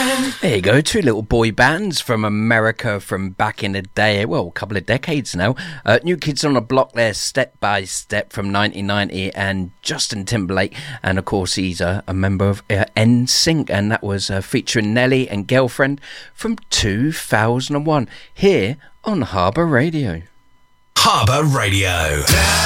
There you go, two little boy bands from America from back in the day, well, a couple of decades now. New Kids on the Block there, Step by Step from 1990, and Justin Timberlake, and of course he's a member of NSYNC, and that was featuring Nelly and Girlfriend from 2001, here on Harbour Radio. Harbour Radio.